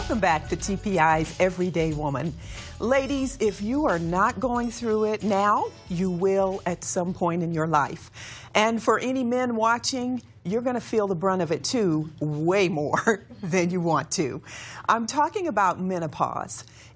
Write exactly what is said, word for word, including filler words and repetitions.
Welcome back to T P I's Everyday Woman. Ladies, if you are not going through it now, you will at some point in your life. And for any men watching, you're going to feel the brunt of it too, way more than you want to. I'm talking about menopause.